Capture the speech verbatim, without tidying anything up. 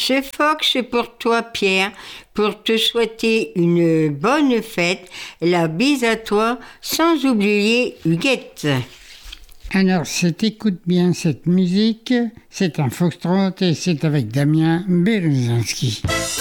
Ce Fox, c'est pour toi, Pierre, pour te souhaiter une bonne fête. La bise à toi, sans oublier Huguette. Alors, c'est écoute bien cette musique. C'est un foxtrot et c'est avec Damien Berezanski.